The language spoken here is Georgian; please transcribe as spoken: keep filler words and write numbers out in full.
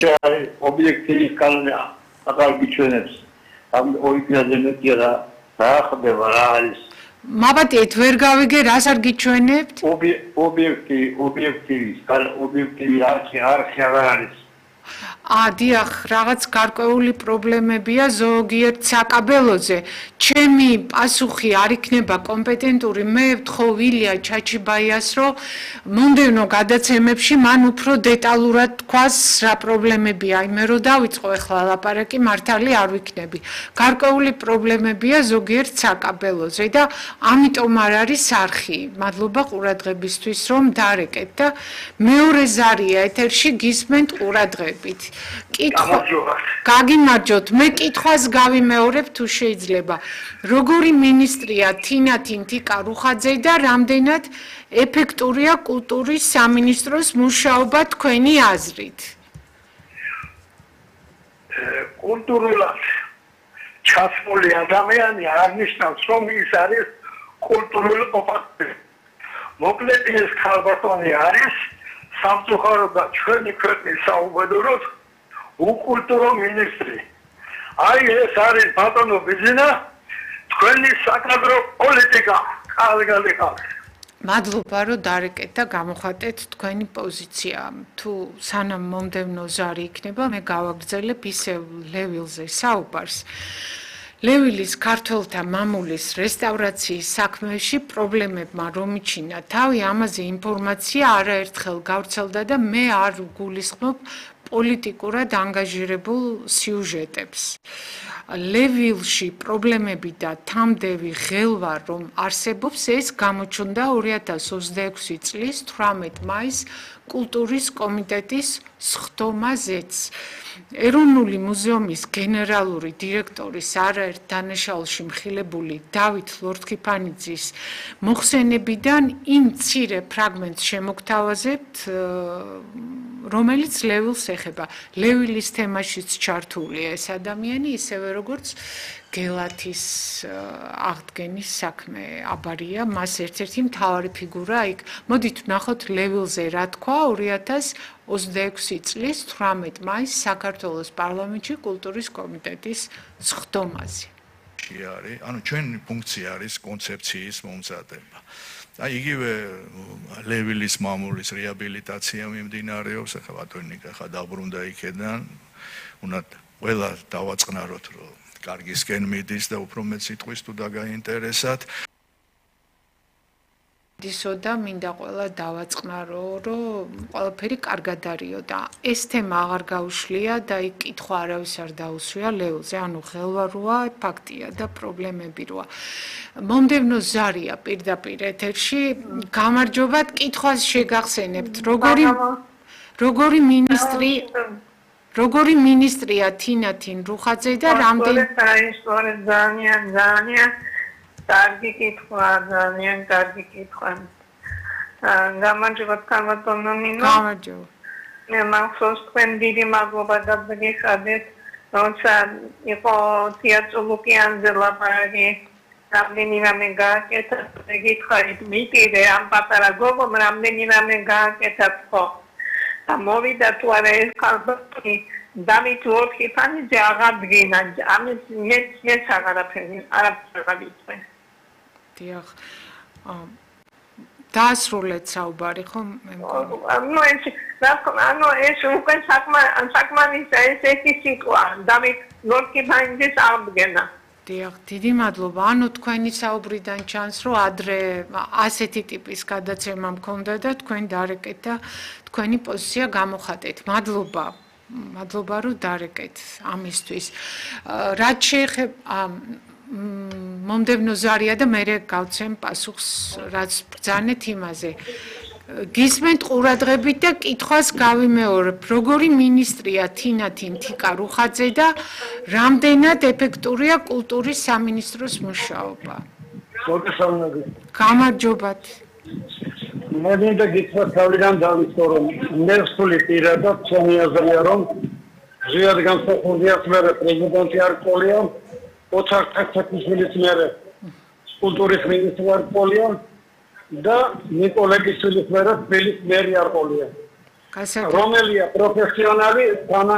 ობიექტივი კანონი აკალბიჩვენებს ამ ორი მეტია რა რა ხდება რა არის მაბატიეთ ვერ გავიგე რას არ გიჩვენებთ ობიექტივი ობიექტივი ობიექტივი არქი არქი აღარ არის დიახ რაღაც გარკვეული პრობლემებია ზოგიერთ საკაბელოზე ჩემი პასუხი არ იქნება კომპეტენტური მე ვთხოვილია ჩაჩიბაიას რომ მომდევნო გადაცემებში მან უფრო დეტალურად თქვას რა პრობლემებია იმე რომ დავიწყო ახლა ლაპარაკი მართალი არ ვიქნები გარკვეული პრობლემებია ზოგიერთ საკაბელოზე და ამიტომ არ არის არხი მადლობა ყურადღებისთვის რომ დარეკეთ და მეორე ზარია ეთერში გისმენთ ყურადღებით გაგიმარჯოთ მე კითხვას გავიმეორებ თუ შეიძლება როგორი მინისტრია თინა თინთიკა რუხაძე და რამდენად ეფექტურია კულტურის სამინისტროს მუშაობა თქვენი აზრით კულტურულად ჩასმული ადამიანი არ ნიშნავს რომ ის არის კულტურული ყოფილი მოკლედ ეს ქალბატონი არის სამწუხარო და ჩვენი ქვეყნის საუბედუროდ უკულტურო მინისტრი. აი ეს არის ბატონო ბიზინა თქვენი საკადრო პოლიტიკა კარგად იყავს. მადლობა რომ დარეკეთ და გამოხატეთ თქვენი პოზიცია. თუ სანამ მომდევნო ზარი იქნება მე გავაგრძელებ ისევ ლევილზე საუბარს. ლევილის ქართველთა მამულის რესტავრაციის საქმეში პრობლემებმა რომ იჩინა თავი ამაზე ინფორმაცია არაერთხელ გავრცელდა და მე არ გულისხმობ პოლიტიკურად ანგაჟირებულ სიუჟეტებს. ლევილში პრობლემები და თამდევი ღელვა რომ არსებობს ეს გამოჩნდა ორი ათას ოცდაექვსი წლის თვრამეტ მაისს კულტურის კომიტეტის სხდომაზეც. ეროვნული მუზეუმის გენერალური დირექტორის არაერთ დანაშაულში მხილებული დავით ლორთქიფანიძის მოხსენებიდან იმ მცირე ფრაგმენტს შემოგთავაზებთ რომელიც ლევილს ეხება. ლევილის თემაშიც ჩართულია ეს ადამიანი, ისევე როგორც გელათის აღდგენის საქმე აბარია, მას ერთ-ერთი მთავარი ფიგურა იქ. მოდით ვნახოთ ლევილზე რა თქვა ორი ათას ოცდაექვსი წლის თვრამეტ მაისს საქართველოს პარლამენტში კულტურის კომიტეტის სხდომაზე. არის, ანუ ჩვენი ფუნქცია არის კონცეფციის მომზადება. აი იგივე ლევილის მამულის რეაბილიტაცია მიმდინარეობს, ახლა ბატონიკა ხა დაბრუნდა იქიდან, უნდა ყველა დავაწყნაროთ, რომ კარგისკენ მიდის და უფრო მეტ სიტყვის თუ დაგაინტერესათ. დისო და მინდა ყველა დავაწყნარო, რომ ყველაფერი კარგად არისო და ეს თემა აღარ გაუშლია და იქ კითხვა არავის არ დაუსვია ლევილზე, ანუ ღელვა როა, ფაქტია და პრობლემები როა. მომდევნო ზარია პირდაპირ ეთერში, გამარჯობათ, კითხვას შეგახსენებთ, როგორი როგორი მინისტრი როგორი მინისტრია თინა თინ რუხაძე და რამდენი ისტორია ძალიან ძალიან კარგი კითხვა, ძალიან კარგი კითხვა. გამარჯობათ ქალბატონო ნინო. გამარჯობა. მე მახსოვს თქვენ დიდი მადლობა დაგიხადეთ, როცა იყო თეატროლოგიანზე ლაპარაკი, რამდენი რამე გააკეთა, გითხარით მიტირე ამ პატარა გოგომ რამდენი რამე გააკეთა ხო. და მოვიდა თუ არა ეს ქალბატონი დავით ლორთქიფანიძე აღარ დგინა, ამის მეც აღარაფერი არაფერი არ ვიცი. დიახ. დაასრულეთ საუბარი ხო მე მგონი. ანუ ეს ანუ ეს უკვე საკმარისია ეს ერთი სიტყვა დავით ლორთქიფანიძეს აღდგენა. დიახ, დიდი მადლობა. ანუ თქვენი საუბრიდან ჩანს, რომ ადრე ასეთი ტიპის გადაცემა მქონდა და თქვენ დარეკეთ და თქვენი პოზიცია გამოხატეთ. მადლობა. მადლობა რომ დარეკეთ ამისთვის. რაც შეეხება მომდევნო ზარია და მე გავცემ პასუხს რაც ბრძანეთ იმაზე. გისმენთ ყურადღებით და კითხვას გავიმეორებ, როგორი მინისტრია თინა თინთიკა რუხაძე და რამდენად ეფექტურია კულტურის სამინისტროს მუშაობა. გამარჯობათ. მე მინდა გითხრათ თავიდან დავიწყო რომ მე ვსული პირადად ჩემი აზრია რომ ზიად განსაკუთრებულად მე პრეზიდენტი არ ყოლია ოთარ თაქთაქიშვილის მერე კულტურის მინისტრი არ ყოლია და ნიკოლაკიშვილის მერე თბილისის მერი არ ყოლია რომელია პროფესიონალი